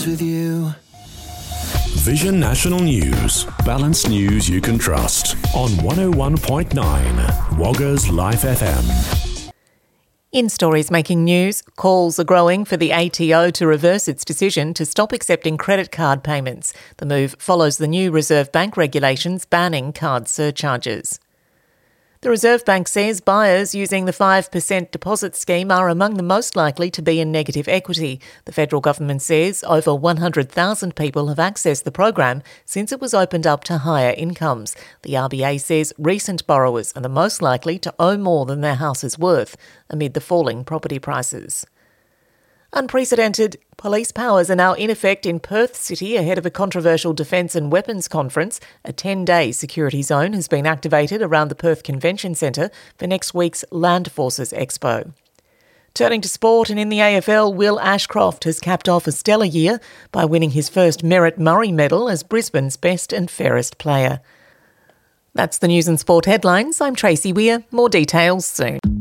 with you. Vision National News. Balanced news you can trust. On 101.9 Wagga's Life FM. In stories making news, calls are growing for the ATO to reverse its decision to stop accepting credit card payments. The move follows the new Reserve Bank regulations banning card surcharges. The Reserve Bank says buyers using the 5% deposit scheme are among the most likely to be in negative equity. The federal government says over 100,000 people have accessed the program since it was opened up to higher incomes. The RBA says recent borrowers are the most likely to owe more than their house is worth amid the falling property prices. Unprecedented police powers are now in effect in Perth City ahead of a controversial defence and weapons conference. A 10-day security zone has been activated around the Perth Convention Centre for next week's Land Forces Expo. Turning to sport, and in the AFL, Will Ashcroft has capped off a stellar year by winning his first Merritt Murray medal as Brisbane's best and fairest player. That's the news and sport headlines. I'm Tracy Weir. More details soon.